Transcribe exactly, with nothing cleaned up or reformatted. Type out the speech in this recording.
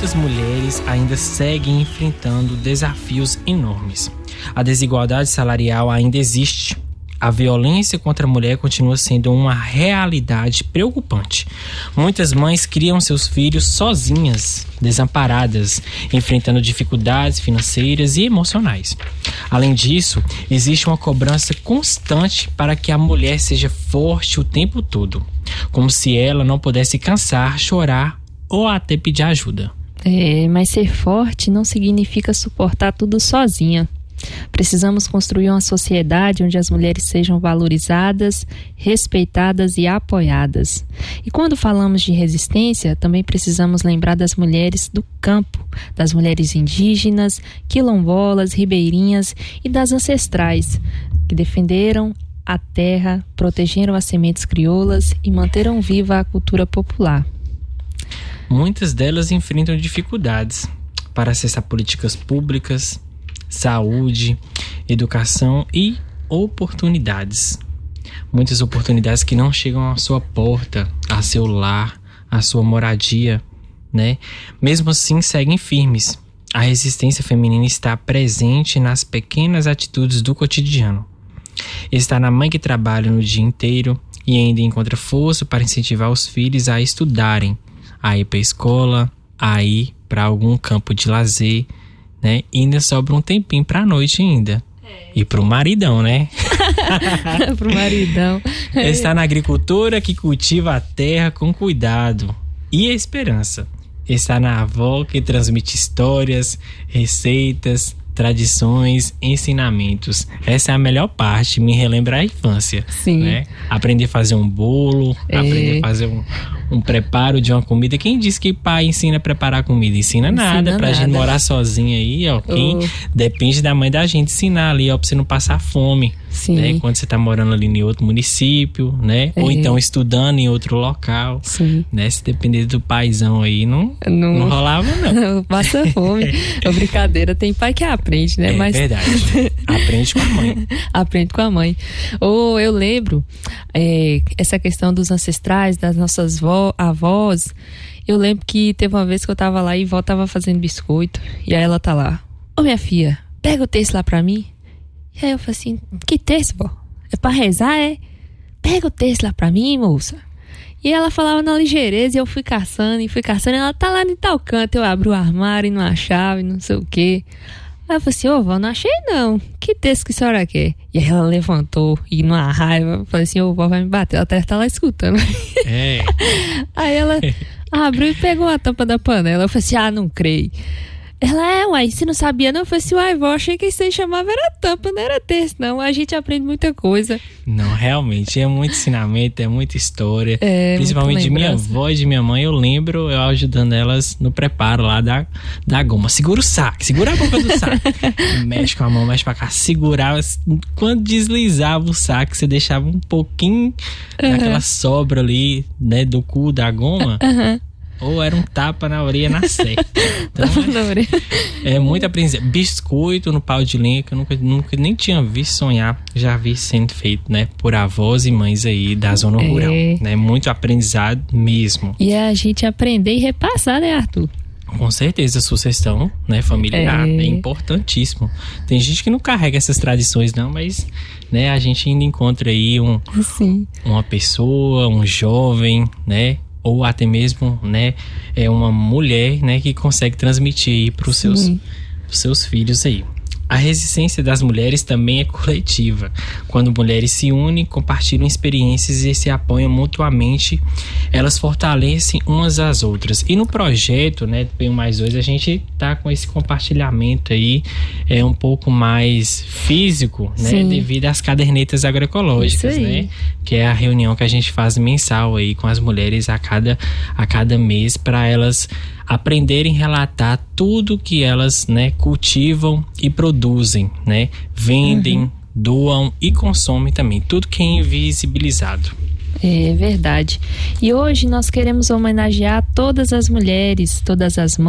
muitas mulheres ainda seguem enfrentando desafios enormes. A desigualdade salarial ainda existe. A violência contra a mulher continua sendo uma realidade preocupante. Muitas mães criam seus filhos sozinhas, desamparadas, enfrentando dificuldades financeiras e emocionais. Além disso, existe uma cobrança constante para que a mulher seja forte o tempo todo, como se ela não pudesse cansar, chorar ou até pedir ajuda. É, mas ser forte não significa suportar tudo sozinha. Precisamos construir uma sociedade onde as mulheres sejam valorizadas, respeitadas e apoiadas. E quando falamos de resistência, também precisamos lembrar das mulheres do campo, das mulheres indígenas, quilombolas, ribeirinhas e das ancestrais, que defenderam a terra, protegeram as sementes crioulas e manteram viva a cultura popular. Muitas delas enfrentam dificuldades para acessar políticas públicas, saúde, educação e oportunidades. Muitas oportunidades que não chegam à sua porta, a seu lar, à sua moradia, né? Mesmo assim, seguem firmes. A resistência feminina está presente nas pequenas atitudes do cotidiano. Está na mãe que trabalha no dia inteiro e ainda encontra força para incentivar os filhos a estudarem, a ir para a escola, a ir para algum campo de lazer, né? E ainda sobra um tempinho pra noite ainda. É. E pro maridão, né? Pro maridão. Está na agricultura que cultiva a terra com cuidado e esperança. Está na avó que transmite histórias, receitas, tradições, ensinamentos. Essa é a melhor parte, me relembrar a infância. Sim. Né? Aprender a fazer um bolo, é. aprender a fazer um, um preparo de uma comida. Quem disse que pai ensina a preparar comida? Ensina, ensina nada, pra nada. Gente morar sozinha aí, ó. Quem oh. depende da mãe da gente ensinar ali, ó, pra você não passar fome. Sim. Né? Quando você tá morando ali em outro município, né? É. Ou então estudando em outro local. Sim. Né? Se depender do paizão aí, não, não, não rolava, não. Passa fome. É brincadeira, tem pai que aprende, né? É Mas... verdade. Aprende com a mãe. Aprende com a mãe. Ou eu lembro é, essa questão dos ancestrais, das nossas vó, avós. Eu lembro que teve uma vez que eu tava lá e vó tava fazendo biscoito. E aí ela tá lá. Ô minha filha, pega o texto lá pra mim. E aí eu falei assim, que texto, vó? É pra rezar, é? Pega o texto lá pra mim, moça. E ela falava na ligeireza e eu fui caçando e fui caçando. E ela tá lá em tal canto. Eu abri o armário e não achava e não sei o quê. Aí eu falei assim, ô vó, não achei não. Que texto que a senhora quer? E aí ela levantou e numa raiva, falei assim, ô vó, vai me bater. Ela até tá lá escutando. É. Aí ela abriu e pegou a tampa da panela. Eu falei assim, ah, não creio. Ela, é, uai, você não sabia não? Eu falei assim, uai, vó, achei que isso aí chamava era tampa, não era texto, não. A gente aprende muita coisa. Não, realmente, é muito ensinamento, é muita história. É, principalmente de minha avó e de minha mãe, eu lembro eu ajudando elas no preparo lá da, da goma. Segura o saco, segura a boca do saco. Mexe com a mão, mexe pra cá, segurava. Quando deslizava o saco, você deixava um pouquinho uhum. daquela sobra ali, né, do cu da goma. Aham. Ou era um tapa na orelha na certa. Então, tapa na orelha. É muito aprendizado. Biscoito no pau de lenha, que eu nunca, nunca nem tinha visto sonhar. Já vi sendo feito, né? Por avós e mães aí da zona é. rural. Né? Muito aprendizado mesmo. E é a gente aprender e repassar, né, Arthur? Com certeza, a sucessão, né, familiar é. é importantíssimo. Tem gente que não carrega essas tradições, não, mas né, a gente ainda encontra aí um, Sim. uma pessoa, um jovem, né? Ou até mesmo, né, é uma mulher, né, que consegue transmitir para os seus, seus filhos aí. A resistência das mulheres também é coletiva. Quando mulheres se unem, compartilham experiências e se apoiam mutuamente, elas fortalecem umas às outras. E no projeto, né, P um mais dois, a gente tá com esse compartilhamento aí é um pouco mais físico, né, Sim. devido às cadernetas agroecológicas, né, que é a reunião que a gente faz mensal aí com as mulheres a cada, a cada mês para elas aprenderem a relatar tudo que elas, né, cultivam e produzem, né, vendem, uhum. doam e consomem também, tudo que é invisibilizado. É verdade. E hoje nós queremos homenagear todas as mulheres, todas as mães,